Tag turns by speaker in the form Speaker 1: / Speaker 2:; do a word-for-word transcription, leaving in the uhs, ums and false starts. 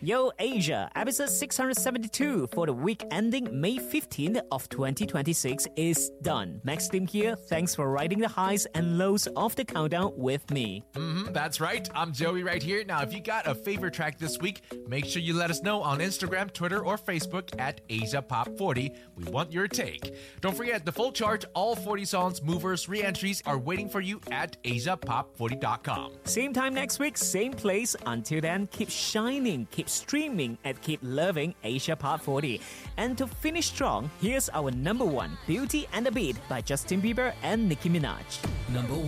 Speaker 1: Yo Asia, episode six hundred seventy-two for the week ending May fifteenth of twenty twenty-six is done. Max Tim here. Thanks for riding the highs and lows of the countdown with me.
Speaker 2: Mm-hmm, that's right. I'm Joey right here. Now, if you got a favorite track this week, make sure you let us know on Instagram, Twitter, or Facebook at Asia Pop forty. We want your take. Don't forget, the full chart, all forty songs, movers, re-entries are waiting for you at asia pop forty dot com.
Speaker 1: Same time next week, same place. Until then, keep shining, keep streaming, and keep loving Asia Pop forty. And to finish strong, here's our number one, Beauty and the Beat by Justin Bieber and Nicki Minaj.
Speaker 3: Number